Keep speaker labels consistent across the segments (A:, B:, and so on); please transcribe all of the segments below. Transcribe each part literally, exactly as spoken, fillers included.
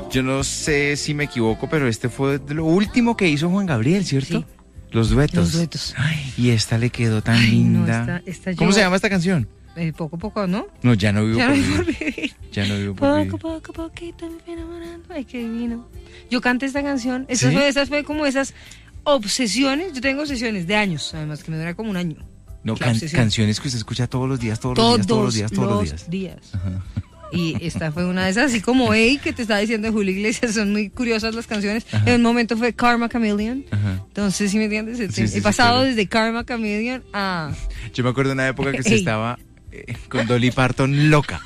A: Yo no sé si me equivoco, pero este fue lo último que hizo Juan Gabriel, ¿cierto?
B: Sí.
A: Los duetos.
B: Los duetos.
A: Ay, y esta le quedó tan
B: Ay, no,
A: linda.
B: esta- esta
A: ¿Cómo
B: yo-
A: se llama esta canción?
B: Eh, poco a poco, ¿no?
A: No, ya no vivo
B: Ya
A: por
B: no
A: vivir.
B: por vivir.
A: Ya no vivo por vivir.
B: Poco, poco, poquito me fui enamorando. Ay, qué divino. Yo canté esta canción. Esas,
A: ¿Sí?
B: fue, esas fue como esas obsesiones. Yo tengo obsesiones de años, además, que me dura como un año.
A: No,
B: La
A: can-
B: obsesión.
A: canciones que usted escucha todos los días, todos, los días, todos los días, todos los días.
B: días. Y esta fue una de esas, así como Hey, que te estaba diciendo Julio Iglesias, son muy curiosas las canciones.
A: Ajá.
B: En un momento fue Karma Chameleon.
A: Ajá.
B: Entonces, ¿sí me entiendes?
A: Sí, sí,
B: He
A: sí,
B: pasado
A: claro.
B: desde Karma Chameleon a...
A: Yo me acuerdo de una época que se
B: Ey.
A: estaba eh, con Dolly Parton loca.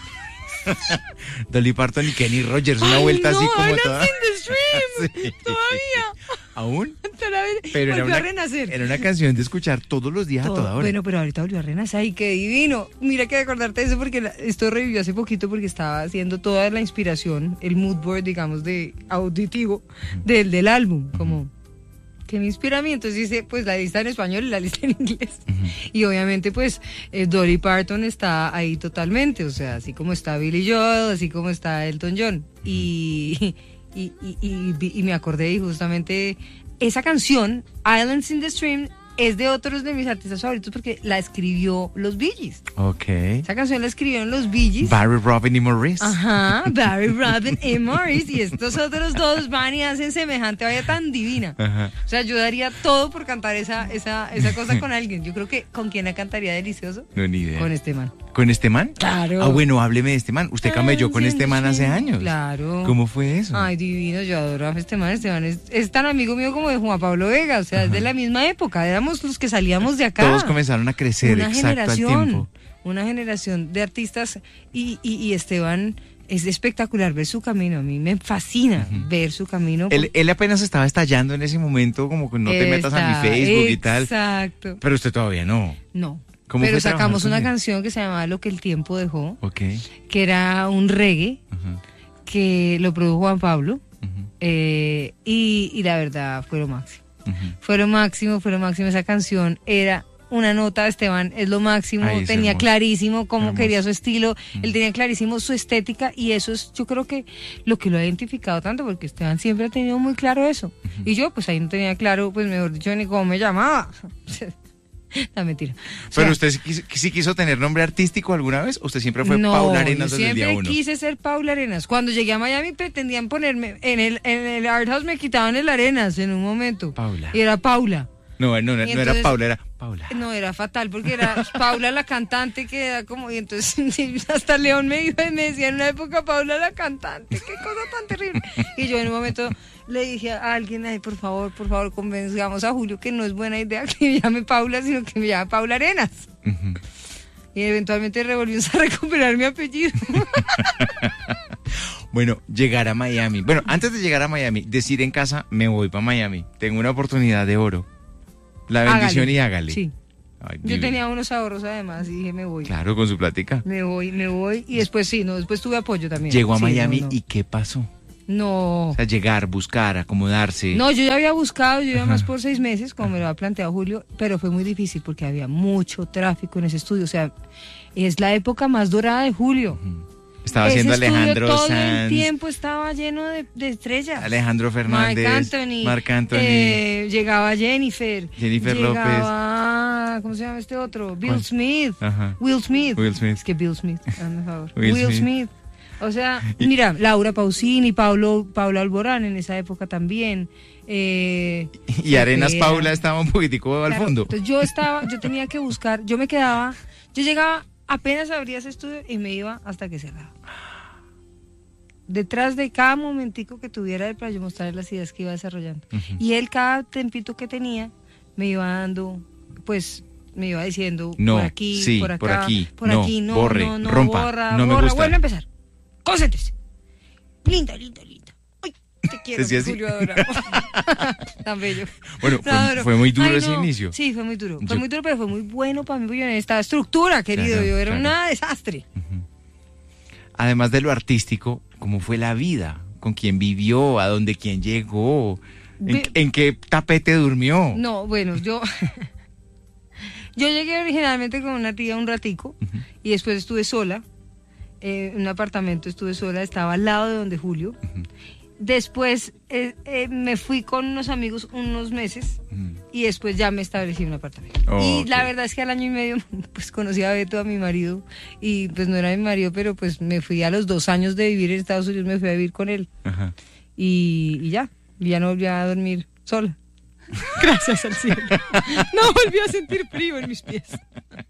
A: Dolly Parton y Kenny Rogers, una
B: Ay,
A: vuelta
B: no,
A: así como
B: Islands
A: toda.
B: in the Stream.
A: Sí.
B: Todavía.
A: ¿Aún?
B: Otra vez,
A: Pero era
B: volvió
A: una,
B: a renacer.
A: era una canción de escuchar todos los días
B: Todo.
A: a toda hora.
B: Bueno, pero ahorita volvió a renacer. ¡Ay, qué divino! Mira que acordarte de eso porque la- esto revivió hace poquito porque estaba haciendo toda la inspiración, el mood board, digamos, de auditivo del, del álbum. Como, ¿qué me inspira a mí? Entonces hice, pues, la lista en español y la lista en inglés. Y obviamente, pues, eh, Dolly Parton está ahí totalmente. O sea, así como está Billy Joel, así como está Elton John. Y, y, y, y, y me acordé y justamente... Esa canción, Islands in the Stream, es de otros de mis artistas favoritos porque la escribió los Bee Gees.
A: Ok.
B: Esa canción la escribieron los Bee Gees.
A: Barry, Robin y Maurice.
B: Ajá, Barry, Robin y Morris. Y estos otros dos van y hacen semejante vaya tan divina.
A: Ajá.
B: O sea, yo daría todo por cantar esa, esa, esa cosa con alguien. Yo creo que ¿con quién la cantaría delicioso?
A: No, ni idea.
B: Con este man.
A: ¿Con este man?
B: Claro.
A: Ah, bueno, hábleme de este man. Usted camelló con este man hace años.
B: Claro.
A: ¿Cómo fue eso?
B: Ay, divino, yo adoro a este man. Este man es, es tan amigo mío como de Juan Pablo Vega, o sea, es de la misma época. Éramos los que salíamos de acá.
A: Todos comenzaron a crecer,
B: una
A: exacto, al
B: generación,
A: tiempo.
B: una generación de artistas y, y, y Esteban es espectacular ver su camino. A mí me fascina ver su camino.
A: Él, él apenas estaba estallando en ese momento, como que no te metas a mi
B: Está-
A: Facebook y tal.
B: Exacto.
A: Pero usted todavía no.
B: No.
A: ¿Cómo
B: Pero
A: fue trabajar
B: sacamos
A: con
B: una
A: él?
B: canción que se llamaba Lo que el tiempo dejó,
A: Ok.
B: que era un reggae
A: Ajá,
B: que lo produjo Juan Pablo.
A: ajá,
B: eh, y, y la verdad fue lo máximo.
A: ajá.
B: Fue lo máximo, fue lo máximo. Esa canción era una nota, Esteban, es lo máximo.
A: Ay, es
B: tenía
A: hermoso.
B: clarísimo cómo
A: Hermoso.
B: quería su estilo. Él tenía clarísimo su estética y eso es, yo creo que lo que lo ha identificado tanto, porque Esteban siempre ha tenido muy claro eso. Y yo, pues ahí no tenía claro, pues mejor dicho, ni cómo me llamaba. No, mentira. O sea,
A: ¿Pero usted sí quiso, sí quiso tener nombre artístico alguna vez? ¿O usted siempre fue
B: no,
A: Paula Arenas
B: yo
A: desde el día
B: siempre
A: uno?
B: quise ser Paula Arenas. Cuando llegué a Miami pretendían ponerme, en el, en el Art House me quitaban el Arenas en un momento.
A: Paula.
B: Y era Paula.
A: No, no, no, no
B: Y
A: era
B: entonces-
A: Paula, era Paula.
B: No, era fatal porque era Paula la cantante que era como... Y entonces hasta León me dijo y me decía en una época Paula la cantante. Qué cosa tan terrible. Y yo en un momento le dije a alguien, ay, por favor, por favor, convenzamos a Julio que no es buena idea que me llame Paula, sino que me llame Paula Arenas.
A: Ujú.
B: Y eventualmente revolvimos a recuperar mi apellido.
A: Bueno, llegar a Miami. Bueno, antes de llegar a Miami, decir en casa, me voy para Miami. Tengo una oportunidad de oro. La bendición
B: Hágale.
A: y hágale.
B: Sí.
A: Ay,
B: Yo
A: divino.
B: tenía unos ahorros además y dije, me voy.
A: Claro, con su plática.
B: Me voy, me voy. Y después sí, no, después tuve apoyo también.
A: Llegó a
B: Sí,
A: Miami
B: no, no.
A: y ¿qué pasó?
B: No.
A: O sea, llegar, buscar, acomodarse.
B: No, yo ya había buscado, yo iba
A: Ajá.
B: más por seis meses, como me lo ha planteado Julio, pero fue muy difícil porque había mucho tráfico en ese estudio. O sea, es la época más dorada de Julio.
A: Estaba
B: Ese
A: haciendo
B: estudio
A: Alejandro
B: todo el
A: Sanz,
B: tiempo estaba lleno de, de estrellas.
A: Alejandro Fernández,
B: Marc Anthony.
A: Marc Anthony.
B: eh, llegaba Jennifer.
A: Jennifer
B: llegaba, ¿cómo se llama este otro? Bill
A: ¿Cuál?
B: Smith.
A: Ajá.
B: Will Smith.
A: Will Smith.
B: Es que Bill Smith, hazme favor.
A: Will
B: Will,
A: Smith.
B: Smith. O sea, mira, Laura Pausini, Paulo, Paula Alborán en esa época también. Eh,
A: Y Arenas
B: Cepeda.
A: Paula estaba un poquitico al
B: Claro,
A: fondo.
B: Entonces yo estaba, yo tenía que buscar, yo me quedaba, yo llegaba, apenas abría ese estudio y me iba hasta que cerraba. Detrás de cada momentico que tuviera él para yo mostrarle las ideas que iba desarrollando.
A: Ujú.
B: Y él cada tempito que tenía me iba dando, pues me iba diciendo
A: No,
B: por aquí,
A: sí,
B: por acá,
A: por aquí,
B: por
A: no,
B: aquí, no,
A: borre,
B: no, no,
A: rompa,
B: borra,
A: no me
B: borra,
A: gusta.
B: vuelve a empezar. Concéntrese. Linda, linda, linda. Ay, te quiero,
A: Decía así.
B: Julio adorado. Tan bello.
A: Bueno,
B: Lo
A: fue,
B: adoro.
A: fue muy duro
B: Ay,
A: ese
B: no.
A: inicio.
B: Sí, fue muy duro. Fue
A: Yo-
B: muy duro, pero fue muy bueno para mí porque yo en esta estructura, querido.
A: Claro,
B: yo era
A: claro.
B: una desastre.
A: Además de lo artístico, ¿cómo fue la vida? ¿Con quién vivió? ¿A dónde quién llegó? ¿En,
B: Vi-
A: en qué tapete durmió?
B: No, bueno, yo yo llegué originalmente con una tía un ratico y después estuve sola. Eh, en un apartamento estuve sola, estaba al lado de donde Julio. Después eh, eh, me fui con unos amigos unos meses
A: Mm.
B: y después ya me establecí en un apartamento.
A: Oh,
B: y
A: ok.
B: la verdad es que al año y medio pues conocí a Beto, a mi marido, y pues no era mi marido, pero pues me fui a los dos años de vivir en Estados Unidos, me fui a vivir con él
A: Ajá.
B: y, y ya, y ya no volví a dormir sola. Gracias al cielo. No volví a sentir frío en mis pies.